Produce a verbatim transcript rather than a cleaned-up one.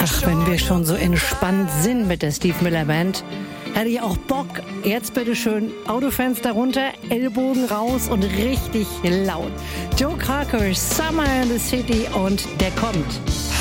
Ach, wenn wir schon so entspannt sind mit der Steve Miller Band, hätte ich auch Bock. Jetzt bitte schön Autofenster runter, Ellbogen raus und richtig laut. Joe Cocker, Summer in the City, und der kommt.